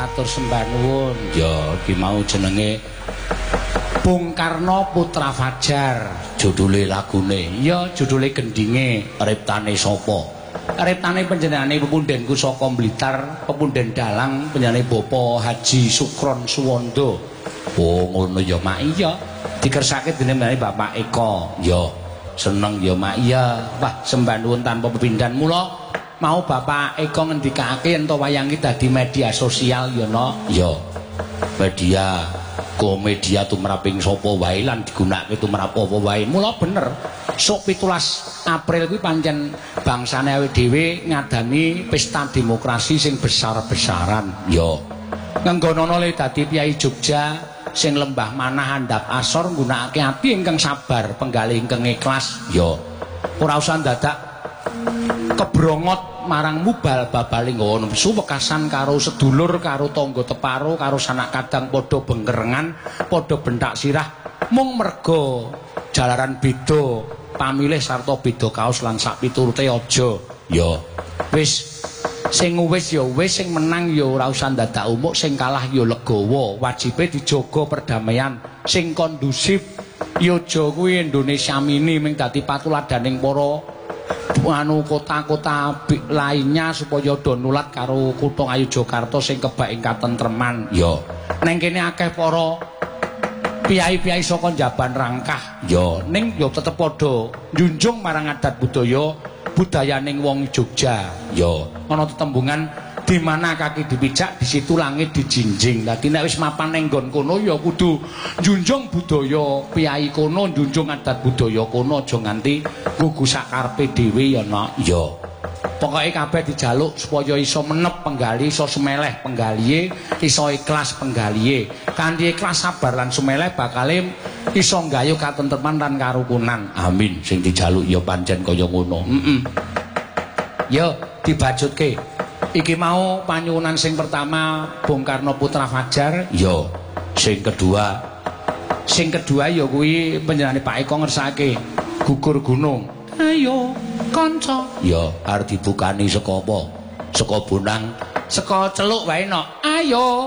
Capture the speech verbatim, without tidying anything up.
matur sembah nuwun. Ya, iki mau jenenge Bung Karno Putra Fajar, judule lagune. Ya, judule gendinge Riptane sapa? Riptane panjenengane pepundhenku saka Blitar, pepundhen dalang panjenengane Bapak Haji Sukron Suwondo. Oh, ngono ya, Mak. Iya. Dikersake dening Bapak Eko. Ya, seneng ya, Mak. Iya. Wah, sembah nuwun tanpa pepindhan. Mula mau Bapak Eko ngendikake ento wayang iki dadi media sosial ya, no? Ya. Media komedia tumraping sapa wae lan digunakake tumrap apa wae. Mula bener. Sok pitulas April kuwi pancen bangsane awake dhewe ngadani pesta demokrasi sing besar-besaran. Ya. Ngenggonono le dadi piyai Jogja sing lembah manah andhap asor nggunakake ati ingkang sabar, penggalih ingkang ikhlas. Ya. Ora usah dadak kebrongot marang mubal babaling ngono. Suwekasan karo sedulur, karo tangga teparo, karo sanak kadang padha bengkerengan, padha bentak sirah mung merga jalaran beda pamilih sarta beda kaos lan sak piturute aja. Ya. Wis sing wis ya wis, sing menang ya ora usah dadak umuk, sing kalah ya legawa. Wajibe dijaga perdamaian sing kondusif. Ya aja kuwi Indonesia mini ming dadi patuladaning para anu kota-kota lainnya supaya do nulat karo kutha Ayu Jakarta sing kebak ing katentreman. Ya. Neng kene akeh para piyai-piyai saka Njaban Rangkah. Ya, ning ya tetep padha njunjung marang adat budaya budayaning wong Jogja. Ya, ana tetembungan di mana kaki dipijak di situ langit dijinjing. Dadi nek wis mapan ning nggon kono ya kudu njunjung budaya piyai kono, njunjung adat budaya kono, aja nganti gugu sakarepe dhewe ya, Nak. Ya. Pokoke kabeh dijaluk supaya iso menep penggali, iso sumeleh penggalihe, iso ikhlas penggalihe. Kanthi ikhlas sabar lan sumeleh bakale iso nggayuh katentreman lan karukunan. Amin. Sing dijaluk ya pancen kaya ngono. Heeh. Ya, dibajutke. Iki mau panyuwunan sing pertama Bung Karno Putra Fajar. Ya. Sing kedua, sing kedua ya kuwi panjenengane Pak Eko ngersake gugur gunung. Ayo kanca. Ya, arep dibukani saka apa? Saka Bonang, saka Celuk wae, Nok. Ayo.